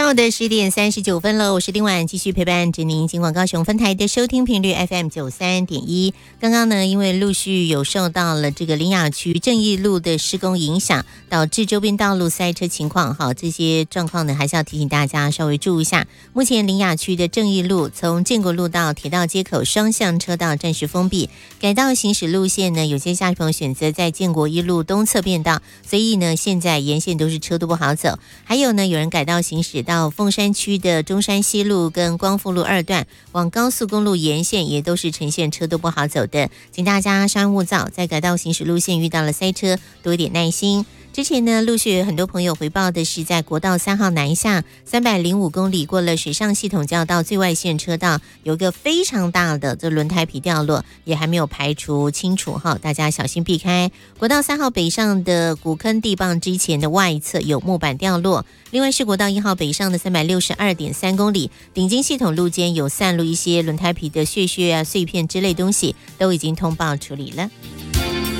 上午的10:39了，我是丁婉，继续陪伴着您。尽管高雄分台的收听频率 FM 93.1。刚刚呢，因为陆续有受到了这个苓雅区正义路的施工影响，导致周边道路塞车情况，好，这些状况呢，还是要提醒大家稍微注意一下。目前苓雅区的正义路从建国路到铁道街口双向车道暂时封闭，改道行驶路线呢，有些驾驶朋友选择在建国一路东侧变道，所以呢，现在沿线都是车都不好走。还有呢，有人改道行驶到凤山区的中山西路跟光复路2段，往高速公路沿线也都是呈现车都不好走的，请大家稍安勿躁，在改道行驶路线遇到了塞车，多一点耐心。之前呢，陆续有很多朋友回报的是，在国道3号南下305公里过了水上系统交到最外线车道，有一个非常大的这轮胎皮掉落，也还没有排除清楚哈，大家小心避开。国道3号北上的古坑地磅之前的外侧有木板掉落，另外是国道1号北上的362.3公里，顶金系统路肩有散落一些轮胎皮的屑啊、碎片之类东西，都已经通报处理了。